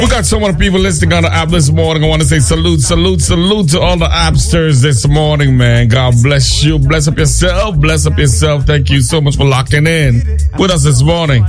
We got so many people listening on the app this morning. I want to say salute to all the appsters this morning, man. God bless you. Bless up yourself. Thank you so much for locking in with us this morning.